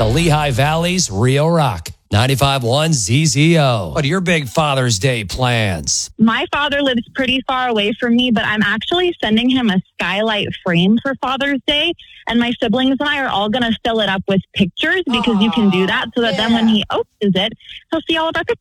the Lehigh Valley's Rio Rock. 95.1 ZZO. What are your big Father's Day plans? My father lives pretty far away from me, but I'm actually sending him a skylight frame for Father's Day. And my siblings and I are all going to fill it up with pictures because you can do that so that then when he opens it, he'll see all of our pictures.